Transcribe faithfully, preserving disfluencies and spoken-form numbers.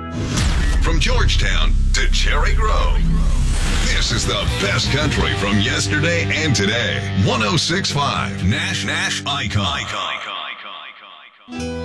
From Georgetown to Cherry Grove, this is the best country from yesterday and today. one oh six point five Nash Nash Icon. Icon. Icon. Icon.